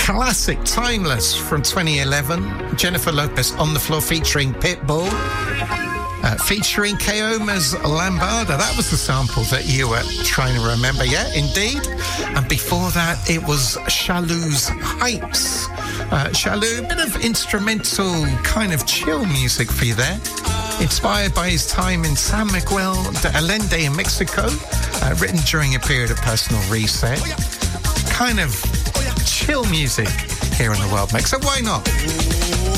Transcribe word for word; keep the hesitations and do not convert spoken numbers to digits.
classic, timeless, from twenty eleven. Jennifer Lopez, On the Floor, featuring Pitbull. Uh, featuring Keoma's Lambada. That was the sample that you were trying to remember. Yeah, indeed. And before that, it was Shalu's Pipes. Uh, Shalu, a bit of instrumental kind of chill music for you there. Inspired by his time in San Miguel de Allende in Mexico. Uh, written during a period of personal reset. Kind of chill music here on the World Mix. So why not?